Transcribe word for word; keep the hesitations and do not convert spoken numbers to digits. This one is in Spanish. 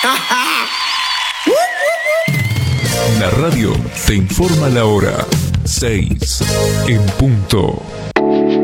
La radio te informa la hora. seis en punto.